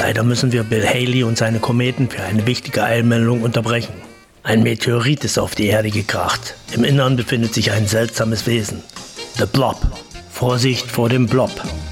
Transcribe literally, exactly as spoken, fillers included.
Leider müssen wir Bill Haley und seine Kometen für eine wichtige Eilmeldung unterbrechen. Ein Meteorit ist auf die Erde gekracht. Im Innern befindet sich ein seltsames Wesen. The Blob. Vorsicht vor dem Blob.